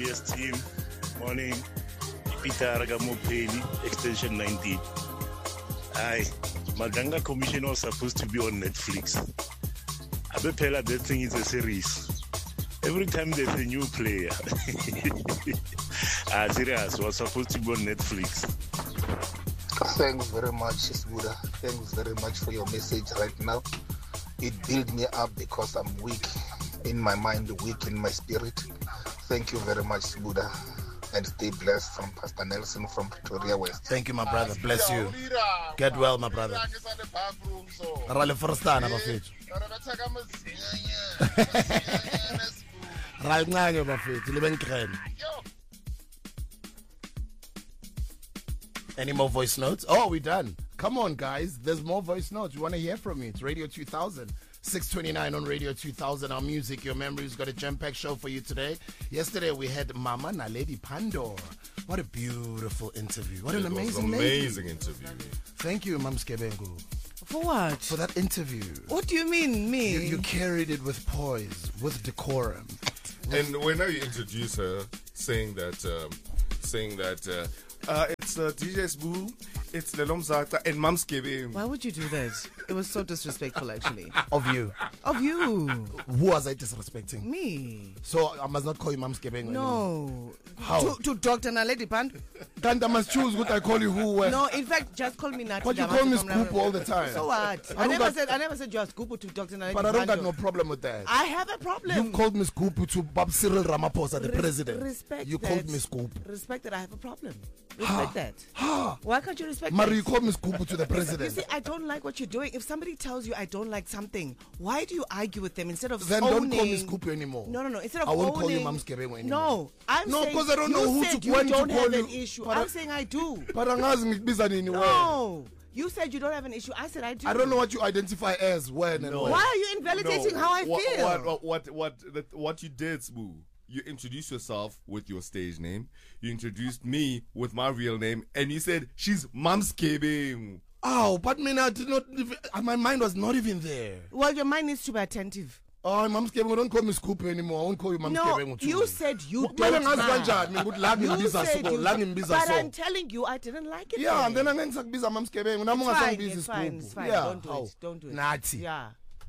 Yes team, morning. Peter Ragamopeli, extension 19. Aye, Maganga Commission was supposed to be on Netflix. Abepela, that thing is a series. Every time there's a new player. Serious, was supposed to be on Netflix. Thanks very much, Buddha. Thanks very much for your message right now. It built me up because I'm weak in my mind, weak in my spirit. Thank you very much, Buddha. And stay blessed from Pastor Nelson from Pretoria West. Thank you, my brother. Bless you. Get well, my brother. Rale forstana bafethu. Rale ncane bafethu libe ngikreme. Any more voice notes? Oh, we're done. Come on, guys. There's more voice notes. We want to hear from you. It's Radio 2000. 629 on Radio 2000. Our music, your memories. Got a jam-packed show for you today. Yesterday, we had Mama Naledi Pandor. What a beautiful interview. What an amazing interview. Thank you, Mam Skebengu. For what? For that interview. What do you mean, me? You carried it with poise, with decorum. And when now you introduce her, saying that it's DJ Sbu, it's Lelom Zata, and Mam Skebe. Why would you do that? It was so disrespectful, actually. Of you. Of you. Who was I disrespecting? Me. So I must not call you Mam Skebe anymore? No. How? To Dr. Naledi Pandor. Then I must choose what I call you who when. No, in fact, just call me Nati. But you call me Scoop all the time. So what? I never said you are Scoop to Dr. Naledi Pandor. But I don't got no problem with that. I have a problem. You called me Scoop to Bob Cyril Ramaphosa, the president. Respect you that. Called me Scoop. Respect that I have a problem. Respect that. Why can't you respect Mari, that? you call me Scoop to the president. You see, I don't like what you're doing. If somebody tells you I don't like something, why do you argue with them instead of then owning? Don't call me Scoop anymore. No. Instead of I won't owning, call you Mam Skebengu anymore. No, I'm saying because I don't know who to you when don't to have call an you. issue. I'm saying I do. But No. You said you don't have an issue. I said I do. I don't know what you identify as when and when. Why are you invalidating how I feel? What you did, Sbu? You introduced yourself with your stage name. You introduced me with my real name, and you said she's Mam Skebe. Oh, but me, I did not. My mind was not even there. Well, your mind needs to be attentive. Oh, Mam Skebe, don't call me Scoop anymore. I won't call you Mam Skebe. No, you said you don't. But I'm telling you, I didn't like it. Yeah, and then I'm going to be Mam Skebe. It's fine. Yeah, don't do it. Nazi. Yeah.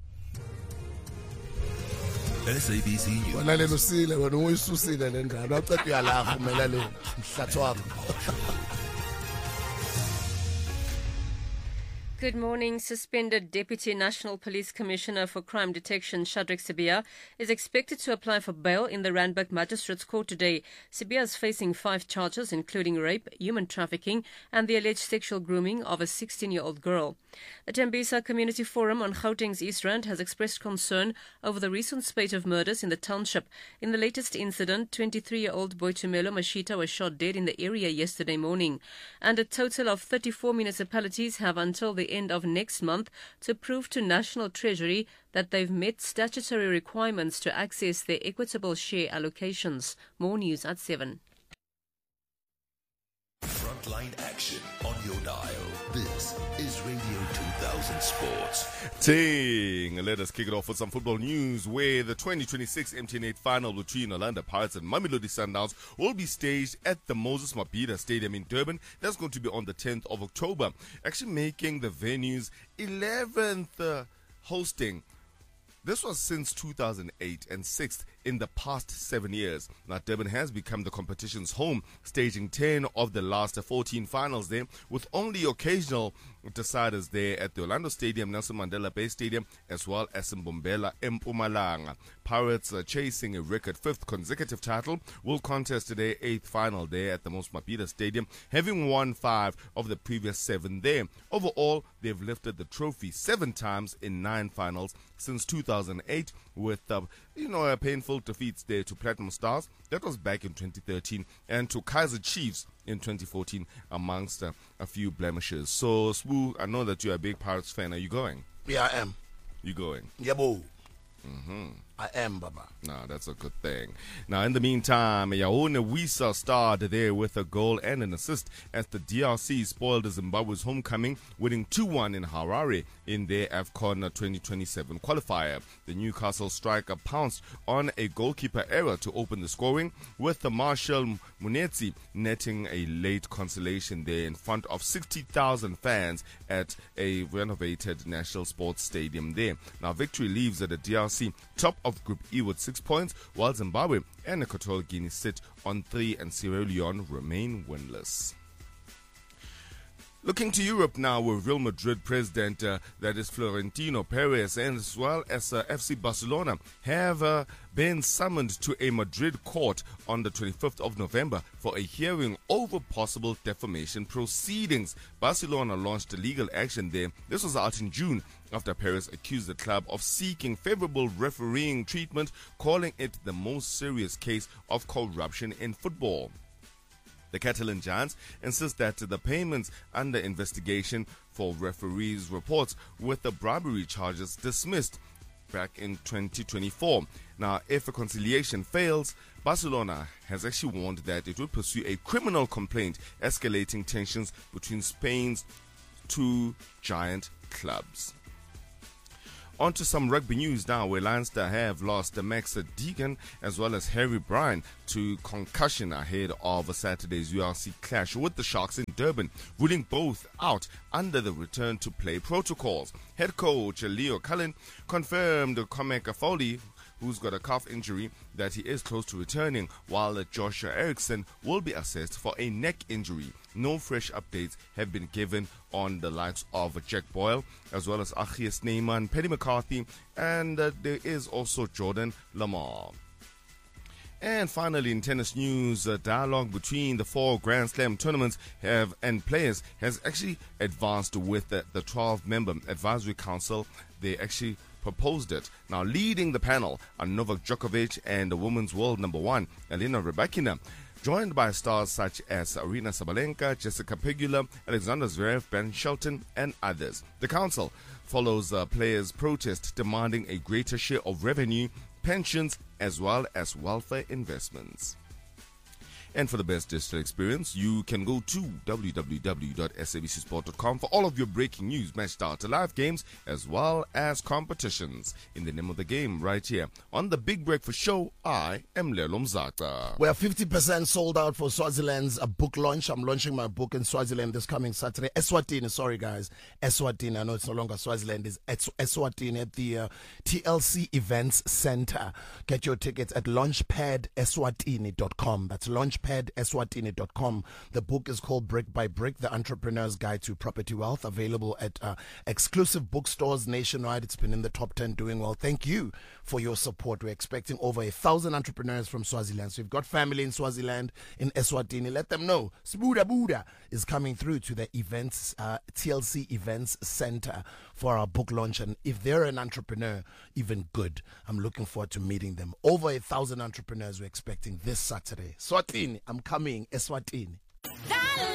SABC News. Good morning. Suspended Deputy National Police Commissioner for Crime Detection Shadrack Sibiya is expected to apply for bail in the Randburg Magistrates Court today. Sibiya is facing 5 charges, including rape, human trafficking, and the alleged sexual grooming of a 16-year-old girl. The Tembisa Community Forum on Gauteng's East Rand has expressed concern over the recent spate of murders in the township. In the latest incident, 23-year-old Boitumelo Mashita was shot dead in the area yesterday morning. And a total of 34 municipalities have until the end of next month to prove to National Treasury that they've met statutory requirements to access their equitable share allocations. More news at 7. Frontline action on your dial. This is Radio 2000 Sports. Let us kick it off with some football news where the 2026 MTN8 final between Orlando Pirates and Mamelodi Sundowns will be staged at the Moses Mabhida Stadium in Durban. That's going to be on the 10th of October. Actually making the venue's 11th hosting. This was since 2008 and 6th in the past 7 years. Now, Durban has become the competition's home, staging 10 of the last 14 finals there, with only occasional deciders there at the Orlando Stadium, Nelson Mandela Bay Stadium, as well as in Mbombela, Mpumalanga. Pirates are chasing a record 5th consecutive title, will contest today 8th final there at the Moses Mabhida Stadium, having won 5 of the previous 7 there. Overall, they've lifted the trophy 7 times in 9 finals since 2008, with painful defeats there to Platinum Stars. That was back in 2013, and to Kaizer Chiefs in 2014, amongst a few blemishes. So, Sbu, I know that you're a big Pirates fan. Are you going? Yeah, I am. You going? Yeah, boo. I am, Baba. No, that's a good thing. Now, in the meantime, Yaone Wisa starred there with a goal and an assist as the DRC spoiled Zimbabwe's homecoming, winning 2-1 in Harare in their AFCON 2027 qualifier. The Newcastle striker pounced on a goalkeeper error to open the scoring, with the Marshall Munetsi netting a late consolation there in front of 60,000 fans at a renovated National Sports Stadium there. Now, victory leaves the DRC top of Group E with 6 points, while Zimbabwe and Equatorial Guinea sit on 3 and Sierra Leone remain winless. Looking to Europe now, with Real Madrid president, that is Florentino Perez, and as well as FC Barcelona, have been summoned to a Madrid court on the 25th of November for a hearing over possible defamation proceedings. Barcelona launched legal action there. This was out in June after Perez accused the club of seeking favorable refereeing treatment, calling it the most serious case of corruption in football. The Catalan Giants insist that the payments under investigation for referees' reports with the bribery charges dismissed back in 2024. Now, if a conciliation fails, Barcelona has actually warned that it will pursue a criminal complaint, escalating tensions between Spain's two giant clubs. On to some rugby news now, where Leinster have lost Max Deegan as well as Harry Bryan to concussion ahead of Saturday's URC clash with the Sharks in Durban, ruling both out under the return to play protocols. Head coach Leo Cullen confirmed Cormac Foley, who's got a calf injury, that he is close to returning, while Joshua Eriksson will be assessed for a neck injury. No fresh updates have been given on the likes of Jack Boyle, as well as Achias Neyman, Paddy McCarthy, and there is also Jordan Lamar. And finally, in tennis news, dialogue between the 4 Grand Slam tournaments and players has actually advanced with the 12-member advisory council. They actually proposed it. Now, leading the panel are Novak Djokovic and the women's world number 1, Elena Rybakina, joined by stars such as Arina Sabalenka, Jessica Pegula, Alexander Zverev, Ben Shelton, and others. The council follows players' protest demanding a greater share of revenue, pensions, as well as welfare investments. And for the best digital experience, you can go to www.sabcsport.com for all of your breaking news, match data, live games, as well as competitions. In the name of the game, right here on the Big Breakfast Show, I am Lelo Mzata. We are 50% sold out for Swaziland's book launch. I'm launching my book in Swaziland this coming Saturday. Eswatini, sorry guys. Eswatini, I know it's no longer Swaziland, it's Eswatini at the TLC Events Center. Get your tickets at launchpadeswatini.com. That's launchpadeswatini.com. The book is called Brick by Brick, The Entrepreneur's Guide to Property Wealth, available at exclusive bookstores nationwide. It's been in the top 10 doing well. Thank you for your support. We're expecting over 1,000 entrepreneurs from Swaziland. So you've got family in Swaziland, in Eswatini, let them know. Sbuda Buda is coming through to the events, TLC Events Center for our book launch. And if they're an entrepreneur, even good. I'm looking forward to meeting them. Over 1,000 entrepreneurs we're expecting this Saturday. Swatini, I'm coming. Eswatini.